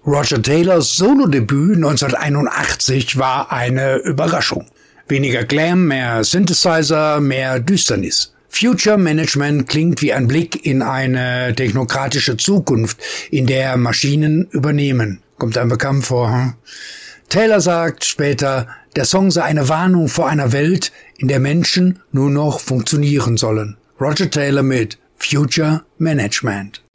Roger Taylors Solodebüt 1981 war eine Überraschung. Weniger Glam, mehr Synthesizer, mehr Düsternis. Future Management klingt wie ein Blick in eine technokratische Zukunft, in der Maschinen übernehmen. Kommt einem bekannt vor, hm? Taylor sagt später, der Song sei eine Warnung vor einer Welt, in der Menschen nur noch funktionieren sollen. Roger Taylor mit Future Management.